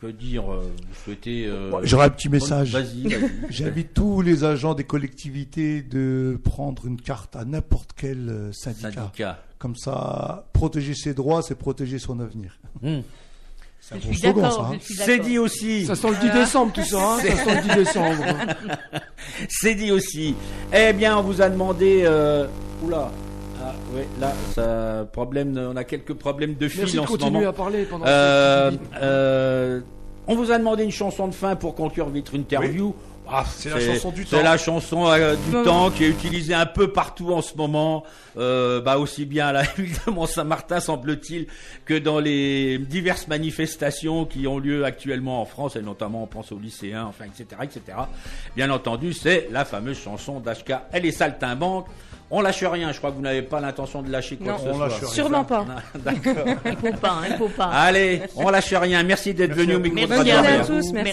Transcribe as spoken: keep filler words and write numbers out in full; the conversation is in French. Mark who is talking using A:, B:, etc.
A: que dire, vous souhaitez... Euh,
B: J'aurais un petit message.
A: Vas-y, vas-y.
B: J'invite tous les agents des collectivités de prendre une carte à n'importe quel syndicat. syndicat. Comme ça, protéger ses droits, c'est protéger son avenir.
A: Mmh.
C: C'est un bon slogan, ça. Hein.
A: C'est dit aussi.
D: Ça sent le dix décembre, tout ça. Hein. Ça sent le dix décembre.
A: C'est dit aussi. Eh bien, on vous a demandé... Euh... Oula. Ah, oui, là, ça, problème, on a quelques problèmes de fil
D: Merci
A: en
D: de
A: ce moment.
D: continuer à parler pendant
A: euh, euh, on vous a demandé une chanson de fin pour conclure votre interview. Oui. Ah,
B: c'est, c'est la chanson du temps.
A: C'est la chanson euh, du mmh. temps qui est utilisée un peu partout en ce moment, euh, bah aussi bien à la ville de Mont-Saint-Martin, semble-t-il, que dans les diverses manifestations qui ont lieu actuellement en France, et notamment on pense aux lycéens, enfin, et cetera, et cetera. Bien entendu, c'est la fameuse chanson d'H K et les saltimbanques. On lâche rien, je crois que vous n'avez pas l'intention de lâcher quoi
C: non,
A: que ce
C: on
A: soit.
C: Lâche rien. Sûrement pas.
A: Non, d'accord.
C: Il faut pas, il faut pas.
A: Allez, on lâche rien. Merci d'être venu au micro de
C: Radio. Merci à tous, merci.